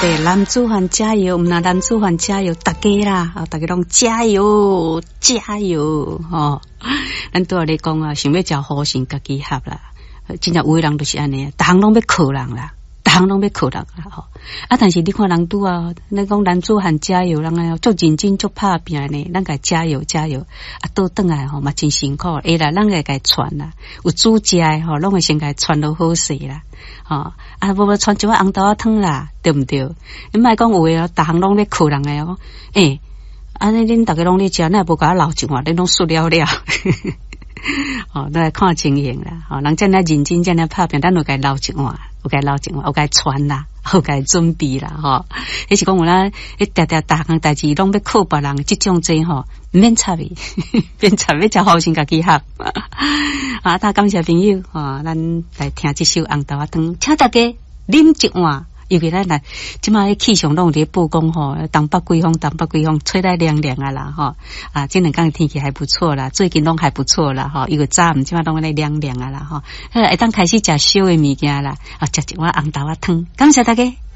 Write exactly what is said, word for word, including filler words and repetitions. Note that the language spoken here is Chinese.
对，男子汉加油，唔那男子汉加油，大家啦，啊，大家拢加油，加油，吼、哦！咱拄仔咧讲啊，想要食好心家己合啦，真正有的人就是安尼，逐项拢要靠人啦，逐项拢要靠人啦，吼、哦！啊，但是你看人拄啊，你讲男子汉加油，人啊足认真足拍拼呢，咱甲加油加油，啊，倒转来吼嘛真辛苦，会啦，咱会甲传啦，有煮食诶吼，拢会先甲传落好势啦。哦，啊，无无传一碗红豆仔汤啦，对毋对？你莫讲有诶哦，逐项拢咧靠人诶哦。诶、欸，安尼恁逐个拢咧食，那无甲我留一碗，恁拢输了了。哦，咱来看情形啦。哦，人真来认真，真来拍拼，咱有甲留一碗，有甲留一碗，有甲传啦，有甲准备啦。吼、哦，迄是讲有咱，迄定定逐项代志拢要靠别人，即种济吼，免插伊，免插，要食好心家己合。啊，大感谢朋友，哦，咱来听这首红豆仔汤，请大家啉一碗。尤其咱来，即马迄气象拢有咧报讲吼，东北季风，东北季风吹来凉凉啊啦，吼啊，这两天天气还不错啦，最近拢还不错啦，吼，因为早毋即马拢咧凉凉啊啦，吼，会当开始食烧的物件啦，啊，食一碗红豆仔汤，感谢大家。